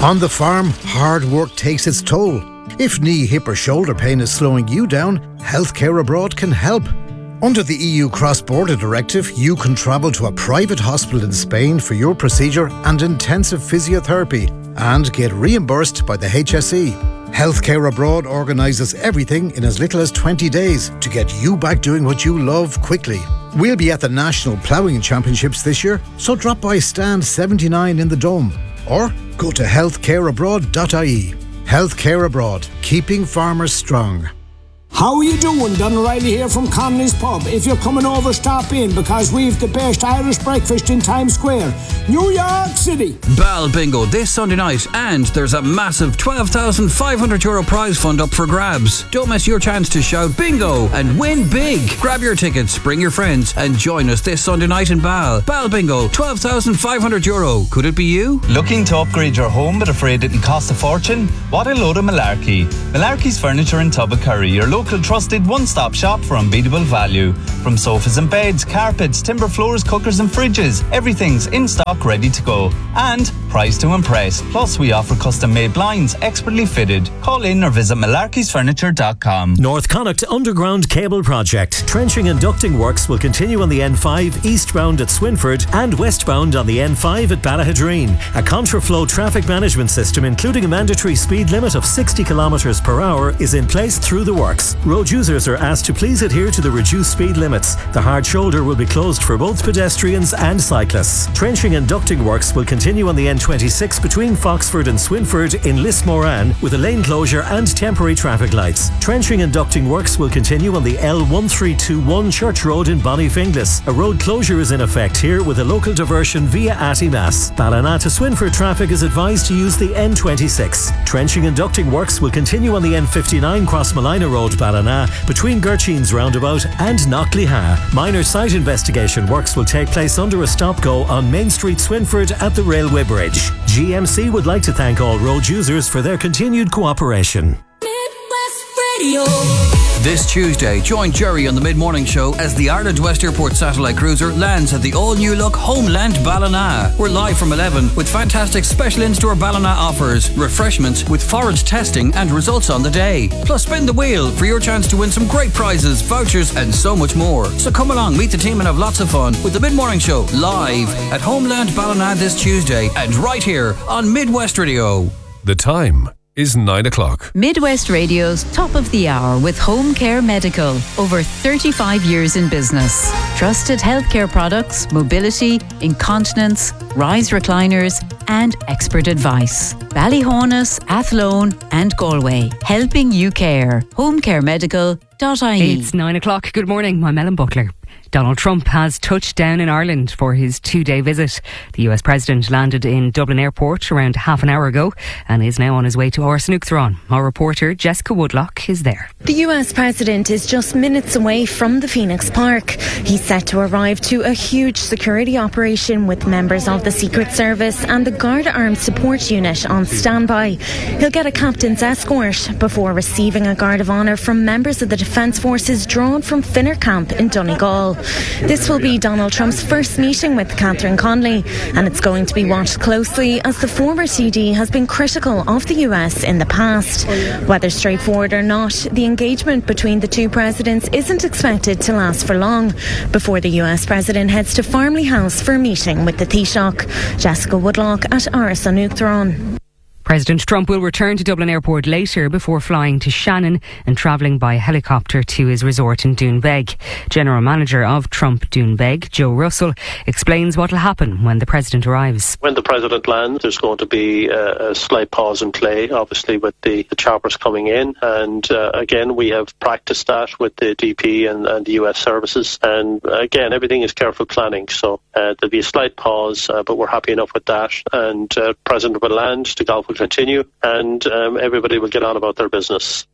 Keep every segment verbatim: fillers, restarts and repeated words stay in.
On the farm, hard work takes its toll. If knee, hip or shoulder pain is slowing you down, Healthcare Abroad can help. Under the E U Cross-Border Directive, you can travel to a private hospital in Spain for your procedure and intensive physiotherapy and get reimbursed by the H S E. Healthcare Abroad organises everything in as little as twenty days to get you back doing what you love quickly. We'll be at the National Ploughing Championships this year, so drop by stand seventy-nine in the Dome or go to healthcare abroad dot I E. Healthcare Abroad, keeping farmers strong. How are you doing? Don O'Reilly here from Connolly's Pub. If you're coming over, stop in because we've the best Irish breakfast in Times Square, New York City. Bal Bingo this Sunday night, and there's a massive twelve thousand five hundred euro prize fund up for grabs. Don't miss your chance to shout bingo and win big. Grab your tickets, bring your friends and join us this Sunday night in Bal. Bal Bingo, twelve thousand five hundred euro. Could it be you? Looking to upgrade your home but afraid it'll cost a fortune? What a load of malarkey. Malarkey's Furniture in Tubbercurry, your local trusted one-stop shop for unbeatable value. From sofas and beds, carpets, timber floors, cookers and fridges, everything's in stock ready to go. And priced to impress. Plus we offer custom-made blinds, expertly fitted. Call in or visit malarkeys furniture dot com. North Connacht Underground Cable Project. Trenching and ducting works will continue on the N five eastbound at Swinford and westbound on the N five at Ballahadreen. A contraflow traffic management system including a mandatory speed limit of sixty kilometres per hour is in place through the works. Road users are asked to please adhere to the reduced speed limits. The hard shoulder will be closed for both pedestrians and cyclists. Trenching and ducting works will continue on the N twenty-six between Foxford and Swinford in Lismoran with a lane closure and temporary traffic lights. Trenching and ducting works will continue on the L one three two one Church Road in Bonnyfinglas. A road closure is in effect here with a local diversion via Attymass. Ballina to Swinford traffic is advised to use the N twenty-six. Trenching and ducting works will continue on the N fifty-nine Crossmalina Road, Ballina, between Gurcheen's Roundabout and Knockleha. Minor site investigation works will take place under a stop-go on Main Street, Swinford at the Railway Bridge. G M C would like to thank all road users for their continued cooperation. Midwest Radio. This Tuesday, join Jerry on the Mid-Morning Show as the Ireland West Airport satellite cruiser lands at the all-new look Homeland Ballina. We're live from eleven with fantastic special in-store Ballina offers, refreshments with forward testing and results on the day. Plus spin the wheel for your chance to win some great prizes, vouchers and so much more. So come along, meet the team and have lots of fun with the Mid-Morning Show live at Homeland Ballina this Tuesday and right here on Midwest Radio. The time is nine o'clock. Midwest Radio's Top of the Hour with Home Care Medical. Over thirty-five years in business. Trusted healthcare products, mobility, incontinence, rise recliners and expert advice. Ballyhonus, Athlone and Galway. Helping you care. home care medical dot I E. It's nine o'clock. Good morning. I'm Ellen Buckler. Donald Trump has touched down in Ireland for his two-day visit. The U S President landed in Dublin Airport around half an hour ago and is now on his way to Ársa-Nuachtaráin. Our reporter Jessica Woodlock is there. The U S President is just minutes away from the Phoenix Park. He's set to arrive to a huge security operation with members of the Secret Service and the Garda Armed Support Unit on standby. He'll get a captain's escort before receiving a guard of honour from members of the Defence Forces drawn from Finner Camp in Donegal. This will be Donald Trump's first meeting with Catherine Connolly, and it's going to be watched closely as the former T D has been critical of the U S in the past. Whether straightforward or not, the engagement between the two presidents isn't expected to last for long before the U S President heads to Farmley House for a meeting with the Taoiseach. Jessica Woodlock at Ársa-Nuachtaráin. President Trump will return to Dublin Airport later before flying to Shannon and travelling by helicopter to his resort in Doonbeg. General Manager of Trump Doonbeg, Joe Russell, explains what will happen when the President arrives. When the President lands, there's going to be a, a slight pause in play, obviously, with the, the choppers coming in. And uh, again, we have practiced that with the D P and, and the U S services. And again, everything is careful planning. So uh, there'll be a slight pause, uh, but we're happy enough with that. And uh, President will land, the golf will continue, and um, everybody will get on about their business.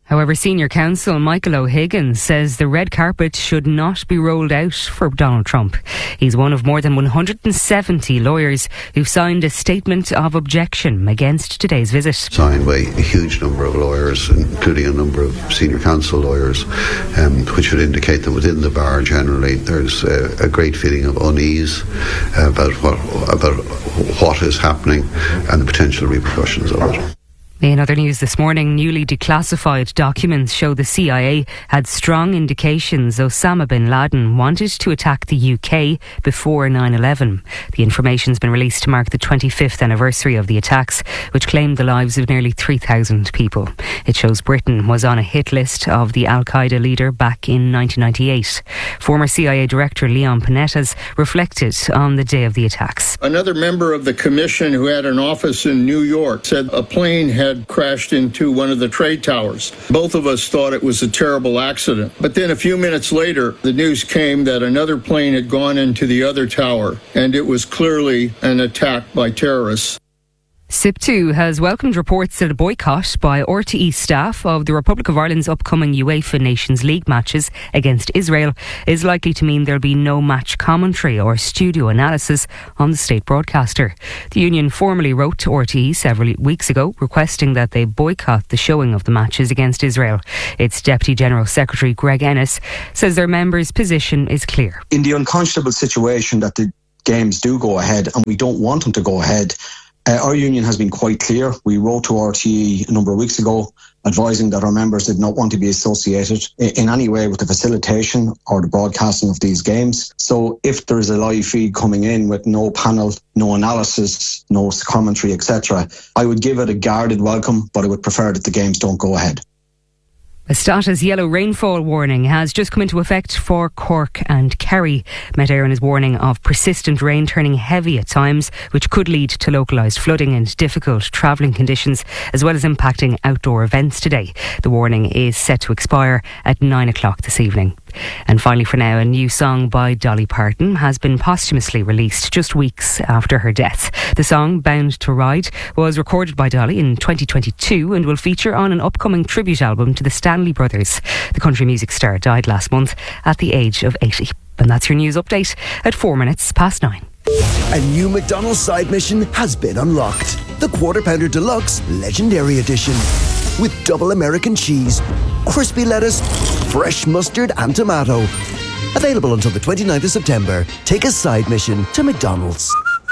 However, Senior Counsel Michael O'Higgins says the red carpet should not be rolled out for Donald Trump. He's one of more than one hundred seventy lawyers who've signed a statement of objection against today's visit. Signed by a huge number of lawyers, including a number of senior counsel lawyers, um, which would indicate that within the bar generally there's a, a great feeling of unease about what, about what is happening and the potential repercussions of it. In other news this morning, newly declassified documents show the C I A had strong indications Osama bin Laden wanted to attack the U K before nine eleven. The information's been released to mark the twenty-fifth anniversary of the attacks, which claimed the lives of nearly three thousand people. It shows Britain was on a hit list of the Al-Qaeda leader back in nineteen ninety-eight. Former C I A Director Leon Panettas reflected on the day of the attacks. Another member of the commission who had an office in New York said a plane had crashed into one of the trade towers. Both of us thought it was a terrible accident. But then a few minutes later, the news came that another plane had gone into the other tower, and it was clearly an attack by terrorists. S I P two has welcomed reports that a boycott by R T E staff of the Republic of Ireland's upcoming UEFA Nations League matches against Israel is likely to mean there'll be no match commentary or studio analysis on the state broadcaster. The union formally wrote to R T E several weeks ago requesting that they boycott the showing of the matches against Israel. Its Deputy General Secretary Greg Ennis says their members' position is clear. In the unconscionable situation that the games do go ahead and we don't want them to go ahead, Uh, our union has been quite clear. We wrote to R T E a number of weeks ago advising that our members did not want to be associated in any way with the facilitation or the broadcasting of these games. So if there is a live feed coming in with no panel, no analysis, no commentary, et cetera, I would give it a guarded welcome, but I would prefer that the games don't go ahead. A Stata's yellow rainfall warning has just come into effect for Cork and Kerry. Met Éireann is warning of persistent rain turning heavy at times, which could lead to localised flooding and difficult travelling conditions, as well as impacting outdoor events today. The warning is set to expire at nine o'clock this evening. And finally, for now, a new song by Dolly Parton has been posthumously released just weeks after her death. The song, Bound to Ride, was recorded by Dolly in twenty twenty-two and will feature on an upcoming tribute album to the Stanley Brothers. The country music star died last month at the age of eighty. And that's your news update at four minutes past nine. A new McDonald's side mission has been unlocked. The Quarter Pounder Deluxe Legendary Edition. With double American cheese, crispy lettuce, fresh mustard and tomato. Available until the twenty-ninth of September. Take a side mission to McDonald's.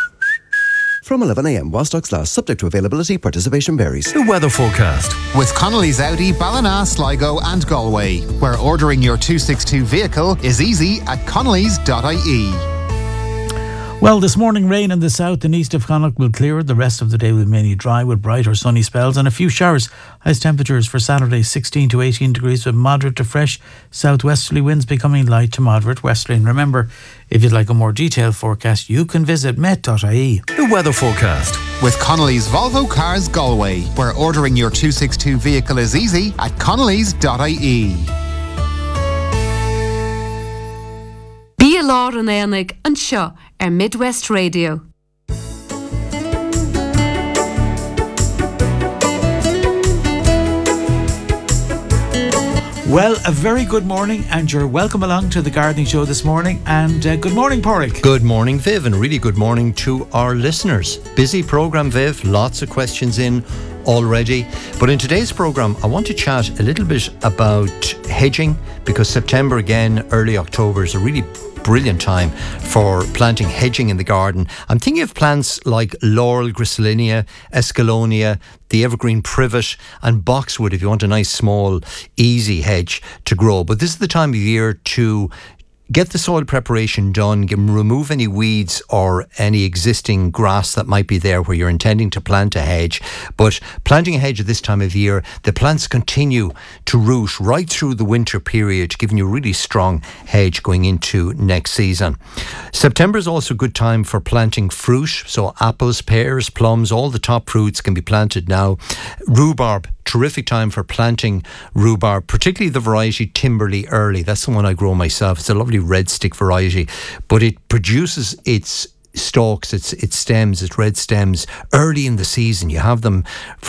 From eleven a m while stocks last, subject to availability, participation varies. The weather forecast. With Connolly's Audi, Ballina, Sligo and Galway, where ordering your two sixty-two vehicle is easy at connellys dot I E. Well, this morning rain in the south and east of Connacht will clear. The rest of the day will be mainly dry with bright or sunny spells and a few showers. Highest temperatures for Saturday sixteen to eighteen degrees with moderate to fresh southwesterly winds becoming light to moderate westerly. And remember, if you'd like a more detailed forecast, you can visit met dot I E. The weather forecast. With Connolly's Volvo Cars Galway, where ordering your two sixty-two vehicle is easy at connellys dot I E. Bí a lár an éanaig an seo ar Midwest Radio. Well, a very good morning and you're welcome along to the Gardening Show this morning. And uh, good morning, Porrick. Good morning, Viv, and really good morning to our listeners. Busy programme, Viv, lots of questions in already. But in today's programme, I want to chat a little bit about hedging, because September again, early October is a really brilliant time for planting hedging in the garden. I'm thinking of plants like laurel, gristolinia, escallonia, the evergreen privet and boxwood if you want a nice small easy hedge to grow. But this is the time of year to get the soil preparation done, remove any weeds or any existing grass that might be there where you're intending to plant a hedge. But planting a hedge at this time of year, the plants continue to root right through the winter period, giving you a really strong hedge going into next season. September is also a good time for planting fruit, so apples, pears, plums, all the top fruits can be planted now. Rhubarb, terrific time for planting rhubarb, particularly the variety Timberley Early. That's the one I grow myself. It's a lovely red stick variety, but it produces its stalks, its its stems, its red stems early in the season. You have them from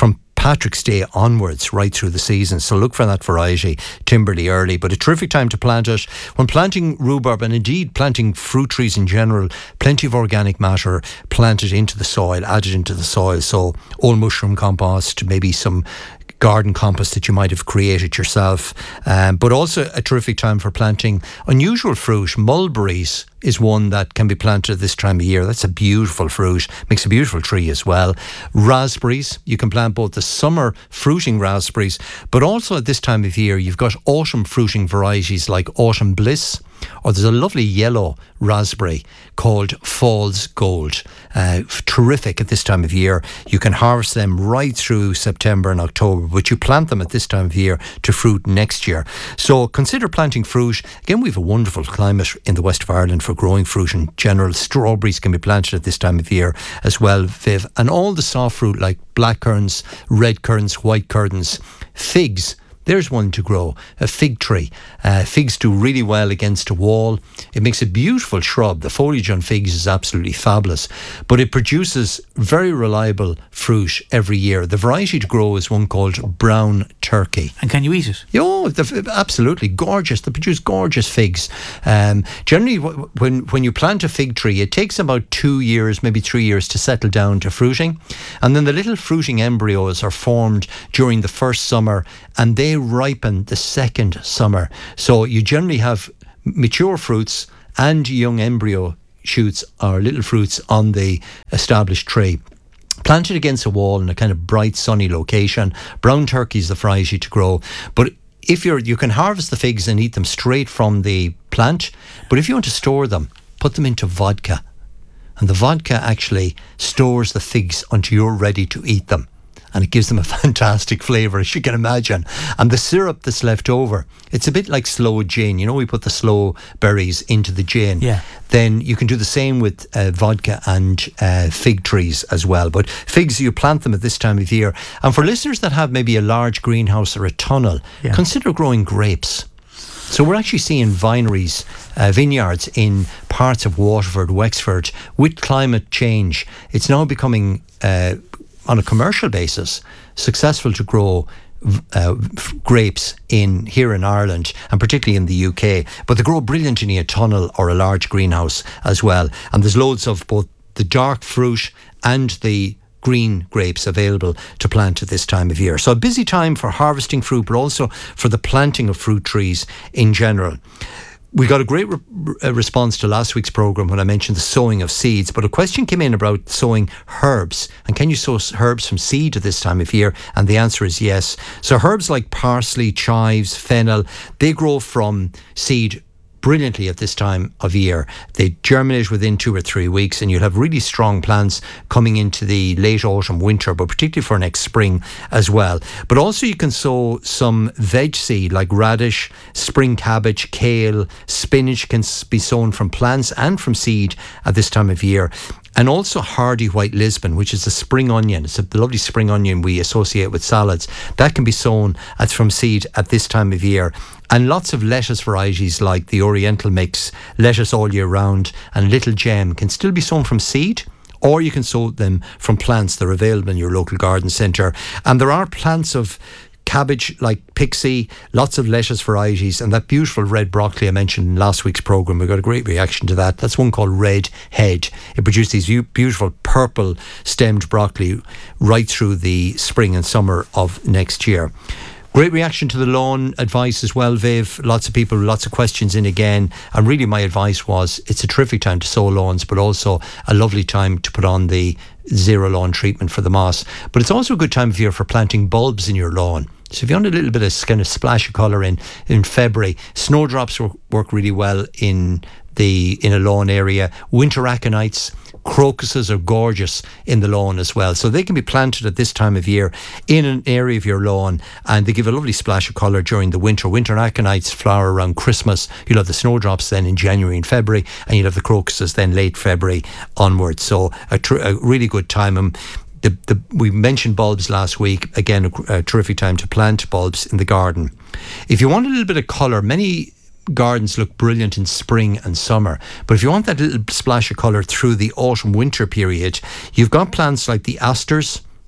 Patrick's Day onwards right through the season. So look for that variety, Timberley early, but a terrific time to plant it. When planting rhubarb, and indeed planting fruit trees in general, plenty of organic matter planted into the soil, added into the soil. So old mushroom compost, maybe some garden compost that you might have created yourself, um, but also a terrific time for planting unusual fruit. Mulberries is one that can be planted this time of year. That's a beautiful fruit, makes a beautiful tree as well. Raspberries, you can plant both the summer fruiting raspberries, but also at this time of year you've got autumn fruiting varieties like Autumn Bliss, or there's a lovely yellow raspberry called Falls Gold. Uh, terrific at this time of year. You can harvest them right through September and October, but you plant them at this time of year to fruit next year. So consider planting fruit. Again, we have a wonderful climate in the west of Ireland for growing fruit in general. Strawberries can be planted at this time of year as well, Viv. And all the soft fruit like black currants, red currants, white currants, figs. There's one to grow, a fig tree. Uh, figs do really well against a wall. It makes a beautiful shrub. The foliage on figs is absolutely fabulous, but it produces very reliable fruit every year. The variety to grow is one called Brown Turkey. And can you eat it? Oh, absolutely. Gorgeous. They produce gorgeous figs. Um, generally, when, when you plant a fig tree, it takes about two years, maybe three years to settle down to fruiting. And then the little fruiting embryos are formed during the first summer, and they ripen the second summer. So you generally have mature fruits and young embryo shoots or little fruits on the established tree. Planted against a wall in a kind of bright sunny location. Brown turkey is the variety to grow. But if you're, you can harvest the figs and eat them straight from the plant. But if you want to store them, put them into vodka. And the vodka actually stores the figs until you're ready to eat them. And it gives them a fantastic flavour, as you can imagine. And the syrup that's left over, it's a bit like sloe gin. You know, we put the sloe berries into the gin. Yeah. Then you can do the same with uh, vodka and uh, fig trees as well. But figs, you plant them at this time of year. And for listeners that have maybe a large greenhouse or a tunnel, yeah. consider growing grapes. So we're actually seeing vineries, uh, vineyards in parts of Waterford, Wexford. With climate change, it's now becoming... Uh, on a commercial basis, successful to grow uh, grapes in here in Ireland and particularly in the U K. But they grow brilliantly in a tunnel or a large greenhouse as well. And there's loads of both the dark fruit and the green grapes available to plant at this time of year. So a busy time for harvesting fruit, but also for the planting of fruit trees in general. We got a great re- response to last week's programme when I mentioned the sowing of seeds, but a question came in about sowing herbs. And can you sow herbs from seed at this time of year? And the answer is yes. So herbs like parsley, chives, fennel, they grow from seed brilliantly at this time of year. They germinate within two or three weeks, and you'll have really strong plants coming into the late autumn, winter, but particularly for next spring as well. But also you can sow some veg seed like radish, spring cabbage, kale, spinach can be sown from plants and from seed at this time of year. And also hardy white Lisbon, which is a spring onion. It's a lovely spring onion we associate with salads. That can be sown as from seed at this time of year. And lots of lettuce varieties like the Oriental Mix, lettuce all year round, and Little Gem can still be sown from seed, or you can sow them from plants. They're available in your local garden centre. And there are plants of cabbage like Pixie, lots of lettuce varieties, and that beautiful red broccoli I mentioned in last week's programme. We got a great reaction to that. That's one called Red Head. It produced these beautiful purple stemmed broccoli right through the spring and summer of next year. Great reaction to the lawn advice as well, Viv. Lots of people, lots of questions in again. And really my advice was it's a terrific time to sow lawns, but also a lovely time to put on the zero lawn treatment for the moss. But it's also a good time of year for planting bulbs in your lawn. So if you want a little bit of kind of splash of colour in, in February, snowdrops work, work really well in the in a lawn area. Winter aconites, crocuses are gorgeous in the lawn as well. So they can be planted at this time of year in an area of your lawn, and they give a lovely splash of colour during the winter. Winter aconites flower around Christmas. You'll have the snowdrops then in January and February, and you'll have the crocuses then late February onwards. So a, tr- a really good time. Um, the, the, we mentioned bulbs last week. Again, a, a terrific time to plant bulbs in the garden. If you want a little bit of colour, many gardens look brilliant in spring and summer, but if you want that little splash of colour through the autumn winter period, you've got plants like the asters,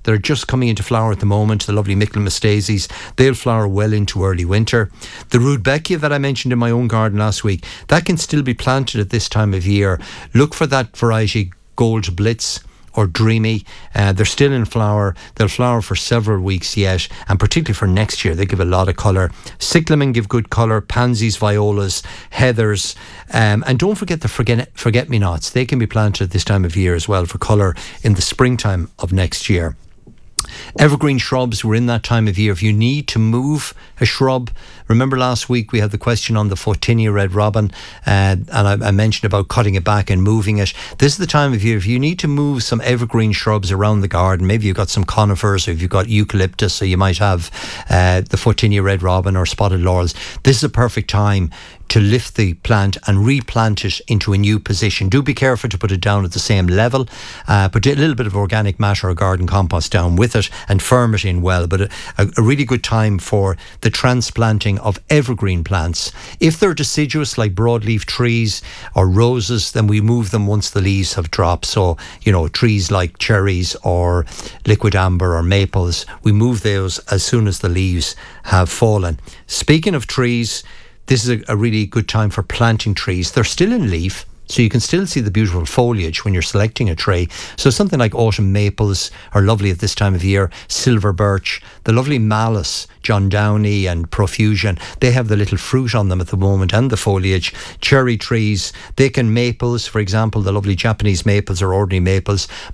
They're just coming into flower at the moment, the lovely Michaelmas daisies. They'll flower well into early winter. The Rudbeckia that I mentioned in my own garden last week, that can still be planted at this time of year. Look for that variety Gold Blitz or Dreamy. Uh, they're still in flower. They'll flower for several weeks yet, and particularly for next year, they give a lot of colour. Cyclamen give good colour, pansies, violas, heathers, um, and don't forget the forget, forget-me-nots. They can be planted at this time of year as well for colour in the springtime of next year. Evergreen shrubs, we're in that time of year. If you need to move a shrub, remember last week we had the question on the Photinia Red Robin, uh, and I, I mentioned about cutting it back and moving it. This is the time of year if you need to move some evergreen shrubs around the garden. Maybe you've got some conifers, or if you've got eucalyptus, so you might have uh, the Photinia Red Robin or spotted laurels. This is a perfect time to lift the plant and replant it into a new position. Do be careful to put it down at the same level. Uh, put a little bit of organic matter or garden compost down with it and firm it in well. But a, a really good time for the transplanting of evergreen plants. If they're deciduous like broadleaf trees or roses, then we move them once the leaves have dropped. So, you know, trees like cherries or liquid amber or maples, we move those as soon as the leaves have fallen. Speaking of trees, this is a, a really good time for planting trees. They're still in leaf, so you can still see the beautiful foliage when you're selecting a tree. So something like autumn maples are lovely at this time of year. Silver birch, the lovely malus, John Downey and Profusion, they have the little fruit on them at the moment and the foliage. Cherry trees, they can maples, for example, the lovely Japanese maples or ordinary maples.